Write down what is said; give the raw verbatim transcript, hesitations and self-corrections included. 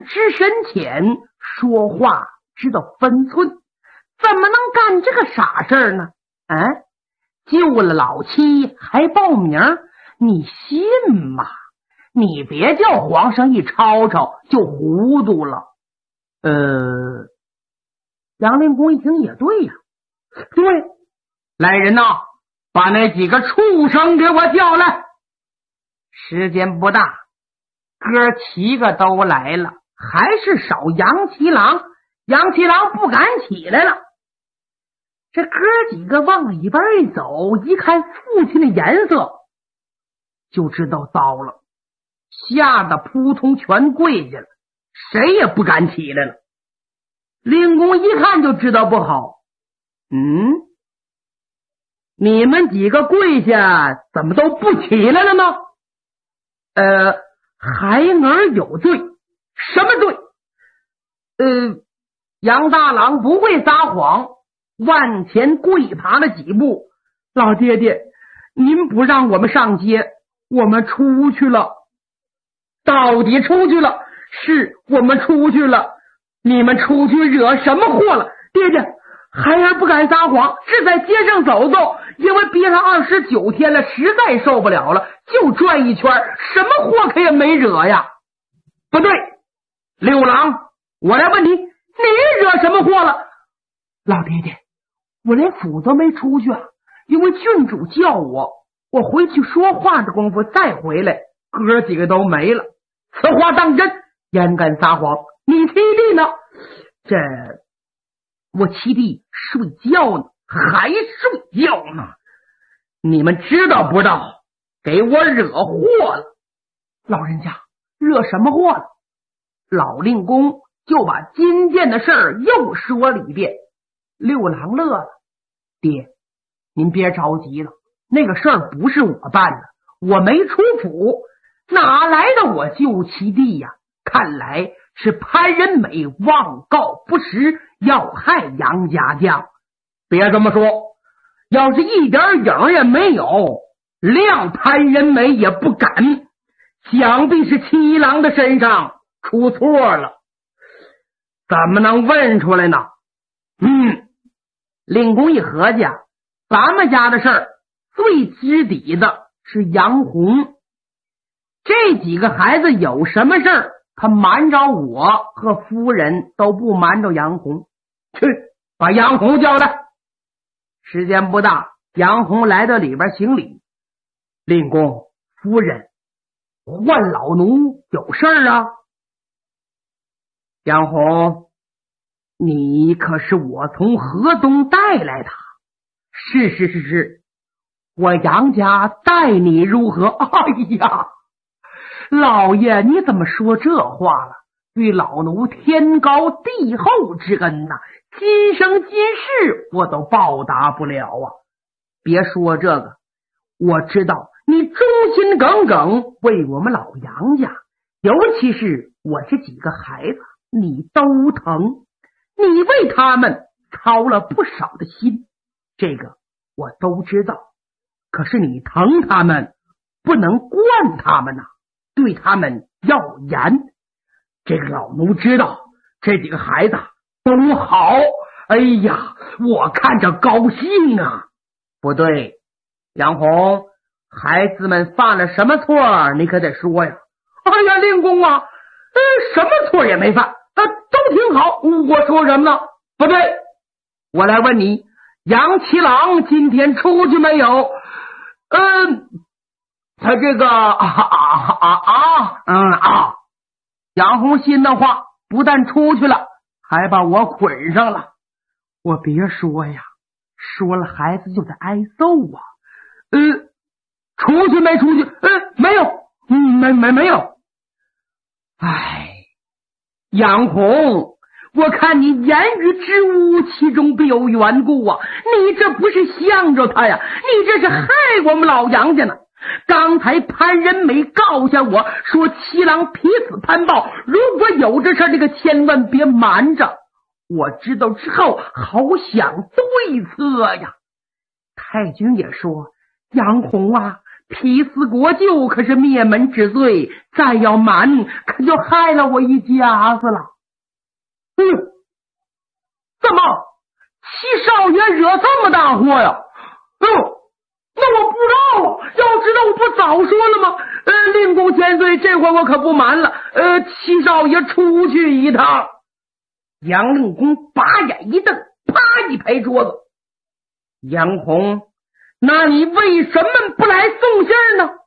知深浅，说话知道分寸，怎么能干这个傻事呢？嗯，救了老妻还报名，你信吗？你别叫皇上一吵吵就糊涂了。呃，杨令公一听也对呀、啊，对，来人呐，把那几个畜生给我叫来。时间不大，哥七个都来了，还是少杨七郎。杨七郎不敢起来了。这哥几个往里边一走，一看父亲的颜色，就知道糟了，吓得扑通全跪下了，谁也不敢起来了。令公一看就知道不好，嗯，你们几个跪下怎么都不起来了呢？呃，孩儿有罪。什么罪？呃，杨大郎不会撒谎，往前跪爬了几步。老爹爹，您不让我们上街，我们出去了。到底出去了？是我们出去了。你们出去惹什么祸了？爹爹，孩儿不敢撒谎，是在街上走走，因为憋了二十九天了，实在受不了了，就转一圈，什么祸可也没惹呀。不对，六郎，我来问你，你惹什么祸了？老爹爹，我连府都没出去啊，因为郡主叫我，我回去说话的功夫再回来，哥几个都没了。此话当真？焉敢撒谎？你七弟呢？这我七弟睡觉呢，还睡觉呢。你们知道不知道？给我惹祸了。老人家，惹什么祸了？老令公就把金殿的事儿又说了一遍。六郎乐了，爹，您别着急了，那个事儿不是我办的，我没出府，哪来的我救七弟呀？看来是潘仁美妄告不实，要害杨家将。别这么说，要是一点影也没有，谅潘仁美也不敢，想必是七郎的身上出错了。怎么能问出来呢？嗯，令公一合计，咱们家的事儿最知底的是杨红，这几个孩子有什么事儿，他瞒着我和夫人，都不瞒着杨红。去，把杨红叫来。时间不大，杨红来到里边行礼。令公，夫人，换老奴有事儿啊？杨红，你可是我从河东带来的。是是是是，我杨家待你如何？哎呀，老爷你怎么说这话了？对老奴天高地厚之恩呐、啊，今生今世我都报答不了啊！别说这个，我知道你忠心耿耿为我们老杨家，尤其是我这几个孩子，你都疼，你为他们操了不少的心，这个我都知道。可是你疼他们，不能惯他们呐、啊，对他们要严。这个老奴知道，这几个孩子都好，哎呀，我看着高兴啊。不对，杨红，孩子们犯了什么错，你可得说呀。哎呀，令公啊，呃，什么错也没犯，呃，都挺好。我说什么呢？不对，我来问你，杨七郎今天出去没有？嗯、呃，他这个啊啊啊啊，嗯啊。杨红心的话，不但出去了，还把我捆上了。我别说呀，说了孩子就得挨揍啊。呃，出去没出去？呃，没有，嗯，没没没有。唉，杨红，我看你言语之污，其中必有缘故啊！你这不是向着他呀，你这是害我们老杨家呢。刚才潘仁美告下我说七郎劈死潘豹，如果有这事，这个千万别瞒着。我知道之后，好想对策呀。太君也说，杨红啊， 批死国舅可是灭门之罪，再要瞒可就害了我一家子了。嗯，怎么七少爷惹这么大祸呀？哎呦，那我不知道啊，要知道我不早说了吗？呃，令公千岁，这回我可不瞒了。呃，七少爷出去一趟。杨令公把眼一瞪，啪一拍桌子：杨红，那你为什么不来送信呢？